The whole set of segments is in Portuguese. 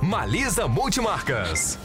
Malisa Multimarcas.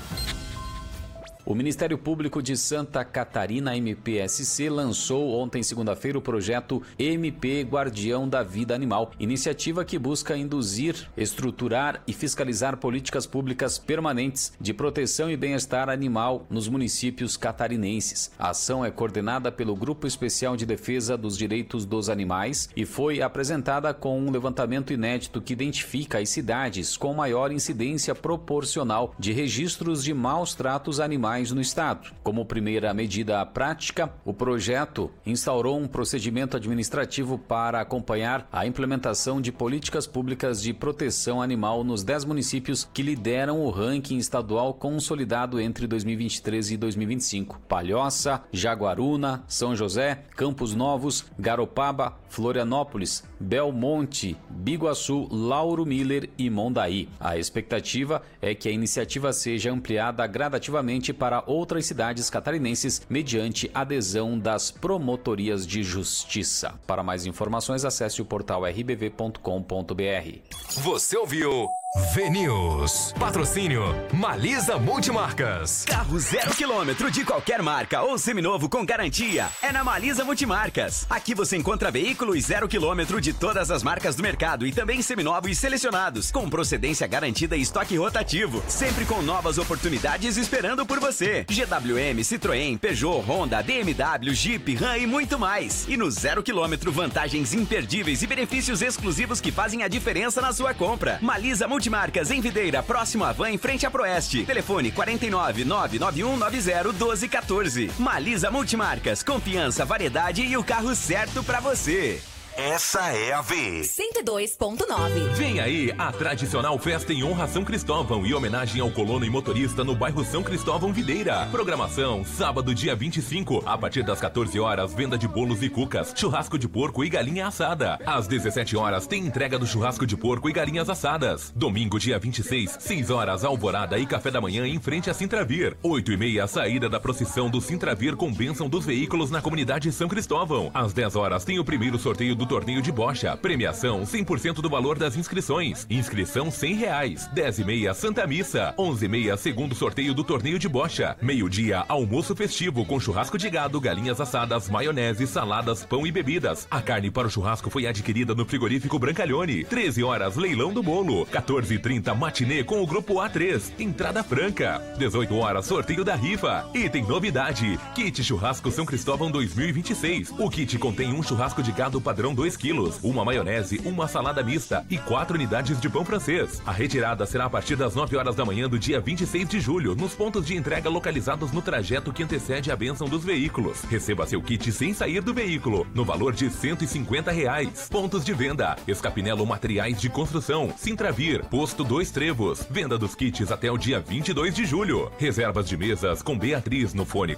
O Ministério Público de Santa Catarina, MPSC, lançou ontem, segunda-feira, o projeto MP Guardião da Vida Animal, iniciativa que busca induzir, estruturar e fiscalizar políticas públicas permanentes de proteção e bem-estar animal nos municípios catarinenses. A ação é coordenada pelo Grupo Especial de Defesa dos Direitos dos Animais e foi apresentada com um levantamento inédito que identifica as cidades com maior incidência proporcional de registros de maus tratos animais no estado. Como primeira medida prática, o projeto instaurou um procedimento administrativo para acompanhar a implementação de políticas públicas de proteção animal nos 10 municípios que lideram o ranking estadual consolidado entre 2023 e 2025. Palhoça, Jaguaruna, São José, Campos Novos, Garopaba, Florianópolis, Belmonte, Biguaçu, Lauro Miller e Mondaí. A expectativa é que a iniciativa seja ampliada gradativamente para outras cidades catarinenses mediante adesão das promotorias de justiça. Para mais informações, acesse o portal rbv.com.br. Você ouviu V-News. Patrocínio Malisa Multimarcas. Carro 0 km de qualquer marca ou seminovo com garantia é na Malisa Multimarcas. Aqui você encontra veículos 0 km de todas as marcas do mercado e também seminovos selecionados, com procedência garantida e estoque rotativo, sempre com novas oportunidades esperando por você. GWM, Citroën, Peugeot, Honda, BMW, Jeep, Ram e muito mais. E no 0 km, vantagens imperdíveis e benefícios exclusivos que fazem a diferença na sua compra. Malisa Multimarcas em Videira, próximo à Van, em frente à Proeste. Telefone 49 991 90 1214. Malisa Multimarcas, confiança, variedade e o carro certo pra você. Essa é a V. 102.9. Vem aí a tradicional festa em honra a São Cristóvão e homenagem ao colono e motorista no bairro São Cristóvão Videira. Programação, sábado dia 25, a partir das 14 horas, venda de bolos e cucas, churrasco de porco e galinha assada. Às 17 horas tem entrega do churrasco de porco e galinhas assadas. Domingo dia 26, 6 horas, alvorada e café da manhã em frente a Sintravir. 8h30, saída da procissão do Sintravir com bênção dos veículos na comunidade São Cristóvão. Às 10 horas tem o primeiro sorteio do torneio de bocha. Premiação 100% do valor das inscrições. Inscrição R$100. 10h30 Santa Missa. 11h30 segundo sorteio do torneio de bocha. Meio-dia almoço festivo com churrasco de gado, galinhas assadas, maionese, saladas, pão e bebidas. A carne para o churrasco foi adquirida no frigorífico Brancalhone. 13 horas leilão do bolo. 14h30 matinê com o grupo A3. Entrada franca. 18 horas sorteio da rifa. E tem novidade. Kit Churrasco São Cristóvão 2026. O kit contém um churrasco de gado padrão 2 quilos, uma maionese, uma salada mista e 4 unidades de pão francês. A retirada será a partir das 9 horas da manhã do dia 26 de julho, nos pontos de entrega localizados no trajeto que antecede a bênção dos veículos. Receba seu kit sem sair do veículo, no valor de R$150. Pontos de venda: Escapinelo Materiais de Construção, Sintravir, Posto 2 Trevos. Venda dos kits até o dia 22 de julho. Reservas de mesas com Beatriz no fone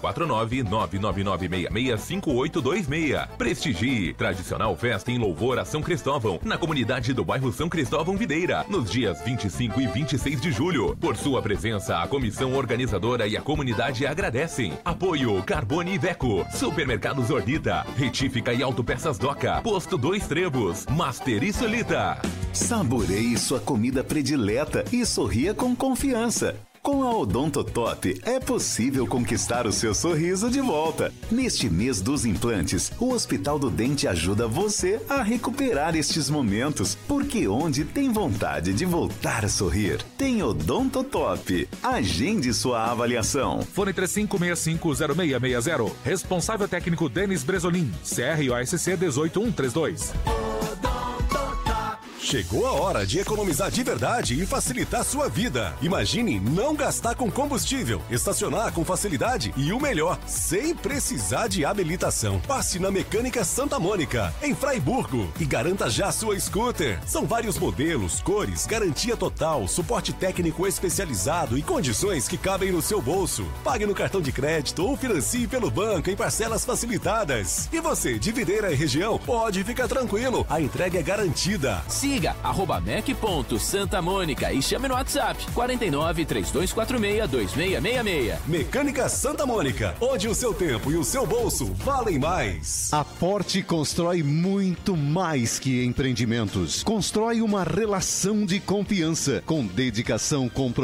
49999665826. Prestigie. Tradicional festa em louvor a São Cristóvão, na comunidade do bairro São Cristóvão Videira, nos dias 25 e 26 de julho. Por sua presença, a comissão organizadora e a comunidade agradecem. Apoio Carbone e Veco, Supermercados Ordida, Retífica e Autopeças Doca, Posto 2 Trevos, Master e Solita. Saboreie sua comida predileta e sorria com confiança. Com a Odontotop é possível conquistar o seu sorriso de volta. Neste mês dos implantes, o Hospital do Dente ajuda você a recuperar estes momentos, porque onde tem vontade de voltar a sorrir, tem Odontotop. Agende sua avaliação. Fone 35650660. Responsável técnico Denis Bresolim. CROSC 18132. Chegou a hora de economizar de verdade e facilitar sua vida. Imagine não gastar com combustível, estacionar com facilidade e o melhor, sem precisar de habilitação. Passe na Mecânica Santa Mônica, em Fraiburgo, e garanta já sua scooter. São vários modelos, cores, garantia total, suporte técnico especializado e condições que cabem no seu bolso. Pague no cartão de crédito ou financie pelo banco em parcelas facilitadas. E você, de Videira e região, pode ficar tranquilo. A entrega é garantida. Siga Siga @mec.santamônica e chame no WhatsApp 49 3246 2666. Mecânica Santa Mônica, onde o seu tempo e o seu bolso valem mais. A Porte constrói muito mais que empreendimentos. Constrói uma relação de confiança, com dedicação, compromisso